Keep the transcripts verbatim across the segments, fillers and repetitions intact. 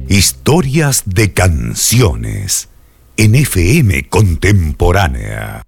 Historias de canciones en F M Contemporánea.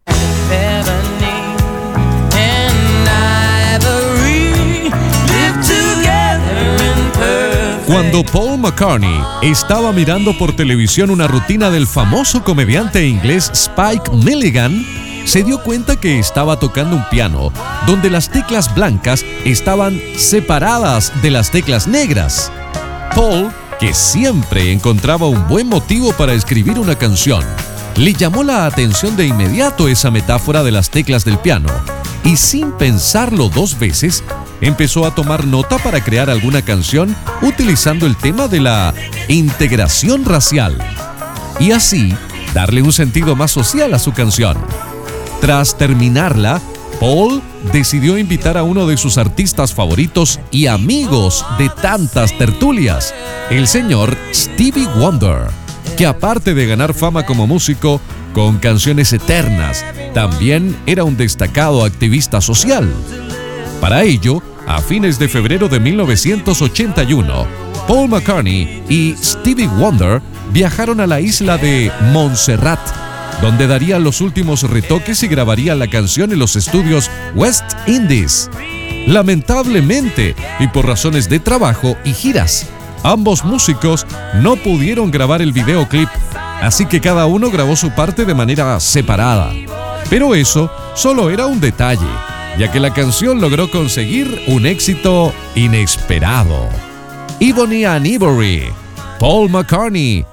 Cuando Paul McCartney estaba mirando por televisión una rutina del famoso comediante inglés Spike Milligan, se dio cuenta que estaba tocando un piano donde las teclas blancas estaban separadas de las teclas negras. Paul, que siempre encontraba un buen motivo para escribir una canción, le llamó la atención de inmediato esa metáfora de las teclas del piano y, sin pensarlo dos veces, empezó a tomar nota para crear alguna canción utilizando el tema de la integración racial y así darle un sentido más social a su canción. Tras terminarla, Paul decidió invitar a uno de sus artistas favoritos y amigos de tantas tertulias, el señor Stevie Wonder, que aparte de ganar fama como músico con canciones eternas, también era un destacado activista social. Para ello, a fines de febrero de mil novecientos ochenta y uno, Paul McCartney y Stevie Wonder viajaron a la isla de Montserrat, donde darían los últimos retoques y grabarían la canción en los estudios West Indies. Lamentablemente, y por razones de trabajo y giras, ambos músicos no pudieron grabar el videoclip, así que cada uno grabó su parte de manera separada. Pero eso solo era un detalle, ya que la canción logró conseguir un éxito inesperado. Ebony and Ivory, Paul McCartney